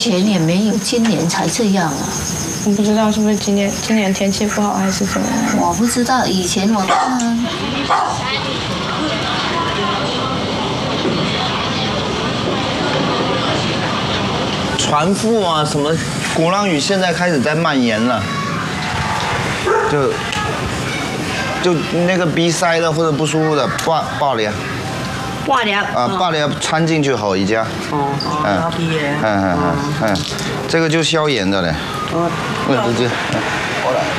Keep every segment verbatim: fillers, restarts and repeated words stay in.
前也没有，今年才这样啊。 我不知道是不是今年今年天气不好还是怎么样。 我不知道，以前我看。 传腹啊，什么鼓浪屿现在开始在蔓延了，就就那个鼻塞的或者不舒服的爆爆裂。 爆裂啊，爆裂掺进去好一家。 哦， 嗯嗯嗯嗯嗯，这个就消炎的嘞。哦，那直接。好了。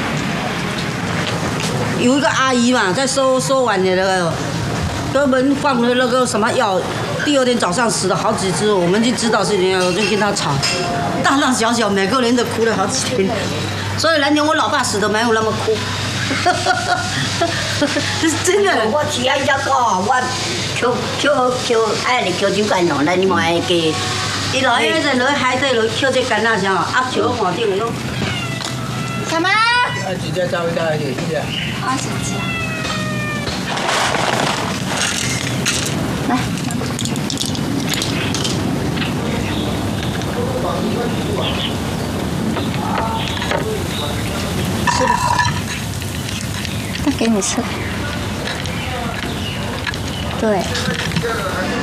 有一个阿姨嘛，在收收完的那个专门放的那个什么药，第二天早上死了好几只，我们就知道是怎样，我就跟他吵，大大小小每个人都哭了好几天，所以人家我老爸死的没有那么哭。这是真的。 我只要一个，我求求求爱嚟求酒干咯，咱你莫爱给。 伊老爷在落海底落捡这干那啥，压桥岸顶咯。 什么？ 啊，几只招一只，一只。 二十只。来。吃吧。 那给你吃。对。